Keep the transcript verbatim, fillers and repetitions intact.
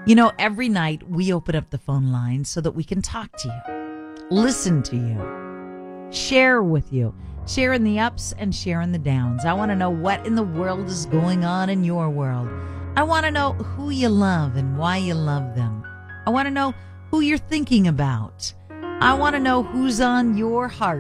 You know, every night we open up the phone line so that we can talk to you, listen to you, share with you, share in the ups and share in the downs. I want to know what in the world is going on in your world. I want to know who you love and why you love them. I want to know who you're thinking about. I want to know who's on your heart.